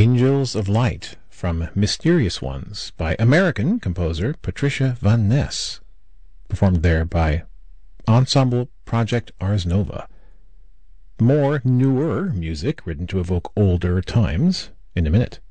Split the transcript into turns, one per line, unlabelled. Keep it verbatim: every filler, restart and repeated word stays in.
Angels of Light from Mysterious Ones by American composer Patricia Van Ness, performed there by Ensemble Project Ars Nova. More newer music written to evoke older times in a minute.